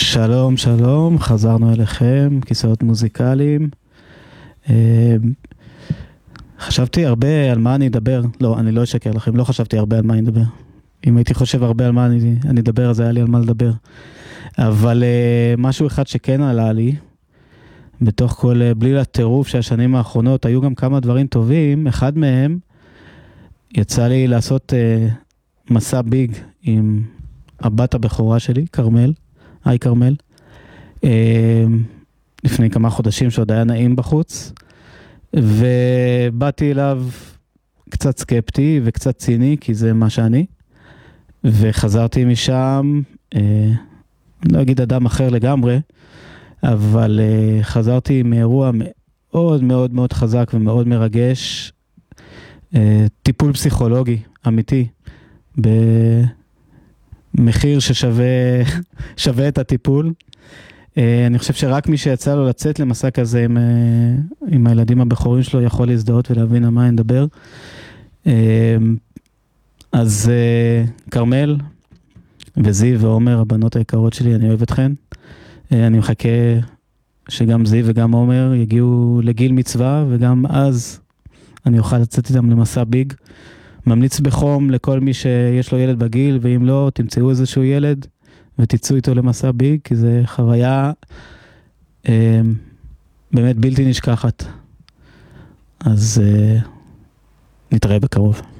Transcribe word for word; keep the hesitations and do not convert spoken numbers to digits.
שלום, שלום, חזרנו אליכם, כיסאות מוזיקליים. חשבתי הרבה על מה אני אדבר, לא, אני לא אשקר לכם, לא חשבתי הרבה על מה אני אדבר. אם הייתי חושב הרבה על מה אני, אני אדבר, אז היה לי על מה לדבר. אבל משהו אחד שכן עלה לי, בתוך כל בליל הטירוף שהשנים האחרונות, היו גם כמה דברים טובים, אחד מהם יצא לי לעשות מסע ביג עם הבת הבכורה שלי, קרמל, היי קרמל, לפני כמה חודשים שעוד היה נעים בחוץ, ובאתי אליו קצת סקפטי וקצת ציני, כי זה מה שאני, וחזרתי משם, לא אגיד אדם אחר לגמרי, אבל חזרתי מאירוע מאוד מאוד מאוד חזק ומאוד מרגש, טיפול פסיכולוגי אמיתי, במחיר ששווה שווה את הטיפול. אני חושב שרק מי שיצא לו לצאת למסע כזה עם, עם הילדים הבכורים שלו יכול להזדהות ולהבין על מה אני מדבר. אז קרמל וזיו ועומר, הבנות היקרות שלי, אני אוהב אתכן. אני מחכה שגם זיו וגם עומר יגיעו לגיל מצווה, וגם אז אני אוכל לצאת איתם למסע ביג. ממליץ בחום לכל מי שיש לו ילד בגיל, ואם לא, תמצאו איזשהו ילד ותצאו איתו למסע ביג, כי זה חוויה אה, באמת בלתי נשכחת. אז אה, נתראה בקרוב.